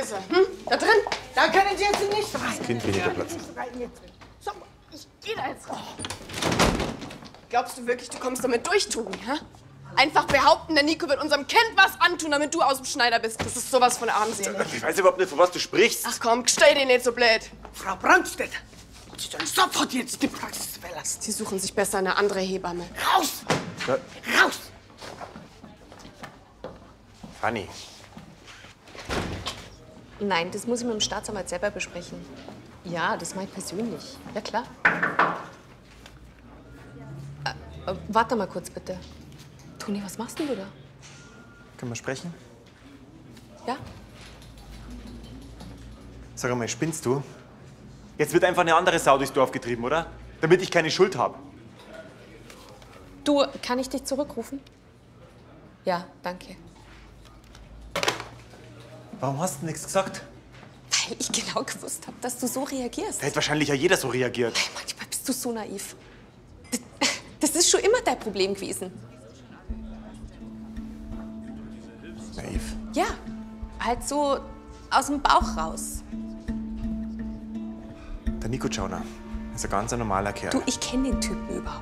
ist er. Hm? Da drin? Da können Sie jetzt nicht rein. Das Kind weniger Platz. So, ich gehe da jetzt rein. Glaubst du wirklich, du kommst damit durch, Tobi? Hä? Einfach behaupten, der Nico wird unserem Kind was antun, damit du aus dem Schneider bist. Das ist sowas von armselig. Ich weiß überhaupt nicht, von was du sprichst. Ach komm, stell dir nicht so blöd. Frau Brandstetter, Sie sollen sofort jetzt die Praxis verlassen. Sie suchen sich besser eine andere Hebamme. Raus! Ja. Raus! Fanny, Nein, das muss ich mit dem Staatsanwalt selber besprechen. Ja, das mache ich persönlich. Ja, klar. Warte mal kurz, bitte. Toni, was machst denn du da? können wir sprechen? Ja? Sag mal, spinnst du? Jetzt wird einfach eine andere Sau durchs Dorf getrieben, oder? Damit ich keine Schuld habe. Du, kann ich dich zurückrufen? Ja, danke. Warum hast du nichts gesagt? Weil ich genau gewusst habe, dass du so reagierst. Da hätte wahrscheinlich ja jeder so reagiert. Hey, manchmal bist du so naiv. Das ist schon immer dein Problem gewesen. Naiv. Ja, halt so aus dem Bauch raus. Der Nico Tschauner ist ein ganz normaler Kerl. Du, ich kenne den Typen überhaupt